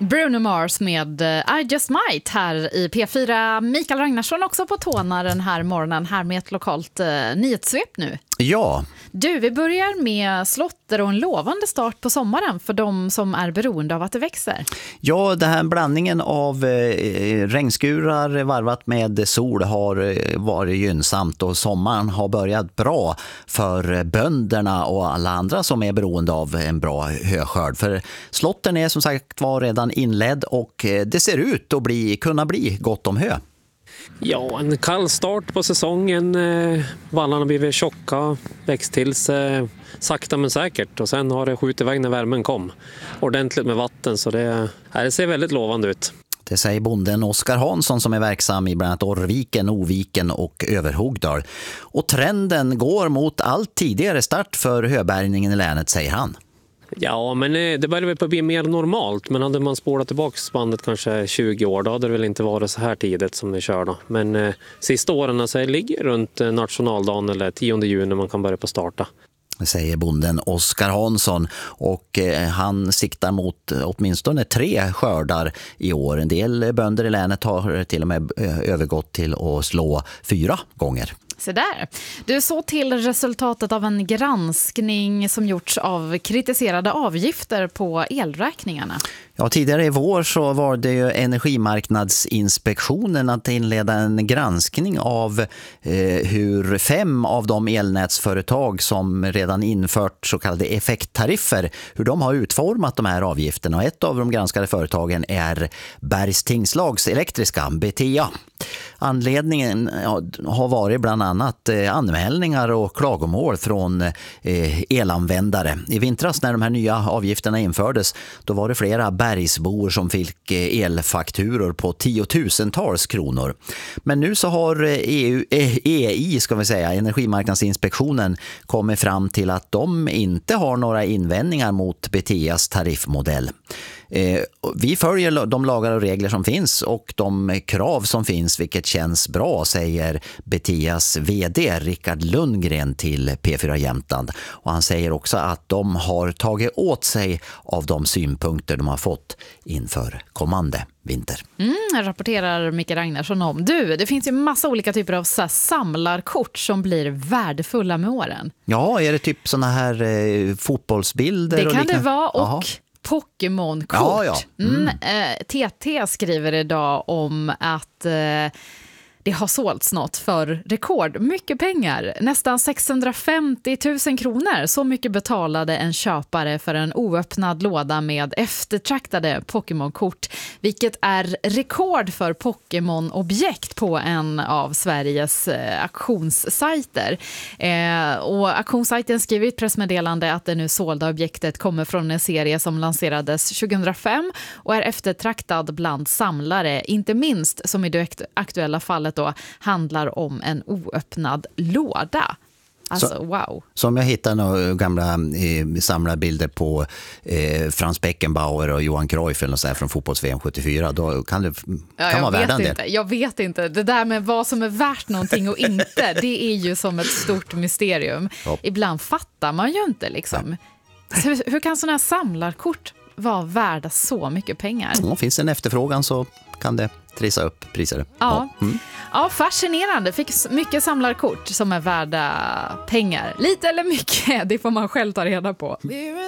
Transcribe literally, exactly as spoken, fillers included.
Bruno Mars med I Just Might här i P fyra. Mikael Ragnarsson också på tårna den här morgonen här med ett lokalt eh, nyhetssvep nu. Ja. Du, vi börjar med slotter och en lovande start på sommaren för de som är beroende av att det växer. Ja, den här blandningen av eh, regnskurar varvat med sol har eh, varit gynnsamt och sommaren har börjat bra för bönderna och alla andra som är beroende av en bra höskörd. För slotten är som sagt var redan inledd och eh, det ser ut att bli, kunna bli gott om hö. Ja, en kall start på säsongen. Vallarna blivit tjocka, växt till sig sakta men säkert. Och sen har det skjutit iväg när värmen kom. Ordentligt med vatten, så det, det ser väldigt lovande ut. Det säger bonden Oskar Hansson som är verksam i bland annat Orrviken, Oviken och Överhogdal. Och trenden går mot allt tidigare start för höbärgningen i länet, säger han. Ja, men det börjar väl på att bli mer normalt. Men hade man spårat tillbaka bandet kanske tjugo år, då hade det väl inte varit så här tidigt som vi kör då. Men eh, sista åren så ligger runt nationaldagen eller tionde juni man kan börja på starta. Det säger bonden Oskar Hansson och eh, han siktar mot åtminstone tre skördar i år. En del bönder i länet har till och med eh, övergått till att slå fyra gånger. Så där. Du såg till resultatet av en granskning som gjorts av kritiserade avgifter på elräkningarna. Ja, tidigare i vår så var det ju Energimarknadsinspektionen att inleda en granskning av eh, hur fem av de elnätsföretag som redan infört så kallade effekttariffer, hur de har utformat de här avgifterna. Och ett av de granskade företagen är Bergs Tingslags elektriska, B T A. Anledningen ja, har varit bland annat eh, anmälningar och klagomål från eh, elanvändare. I vintras när de här nya avgifterna infördes, då var det flera bergsbor som fick eh, elfakturor på tiotusentals kronor. Men nu så har E U, eh, E I, ska vi säga, Energimarknadsinspektionen kommit fram till att de inte har några invändningar mot B T A:s tariffmodell. Eh, vi följer de lagar och regler som finns och de krav som finns, vilket känns bra, säger B T A:s vd Rickard Lundgren till P fyra Jämtland. Och han säger också att de har tagit åt sig av de synpunkter de har fått inför kommande vinter. Mm, rapporterar Mikael Ragnarsson om. Du, det finns ju massa olika typer av så här samlarkort som blir värdefulla med åren. Ja, är det typ såna här eh, fotbollsbilder? Det och kan liknande? det vara och... Aha. Pokémon-kort. Ja, ja. Mm. Mm, eh, T T skriver idag om att eh, det har sålts något för rekord. Mycket pengar. Nästan sexhundrafemtio tusen kronor. Så mycket betalade en köpare för en oöppnad låda med eftertraktade Pokémon-kort. Vilket är rekord för Pokémon-objekt på en av Sveriges eh, auktionssajter. Eh, och auktionssajten skriver i ett pressmeddelande att det nu sålda objektet kommer från en serie som lanserades tjugohundrafem och är eftertraktad bland samlare. Inte minst som i det aktuella fallet då handlar om en oöppnad låda. Alltså, så, wow. Som jag hittar några gamla eh, samlarbilder på eh, Frans Beckenbauer och Johan Cruyff eller så här från fotbolls-V M sjuttiofyra, då kan det kan ja, vara värd en del. Jag vet inte. Det där med vad som är värt någonting och inte, det är ju som ett stort mysterium. Ja. Ibland fattar man ju inte liksom. Så hur, hur kan sådana här samlarkort vara värda så mycket pengar? Ja, finns det en efterfrågan så kan det trissa upp priser. Ja, ja. Mm. ja, fascinerande. Fick mycket samlarkort som är värda pengar. Lite eller mycket, det får man själv ta reda på.